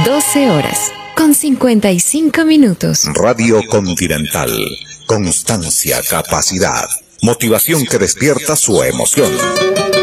12 horas, con 55 minutos. Radio Continental. Constancia, capacidad, motivación que despierta su emoción.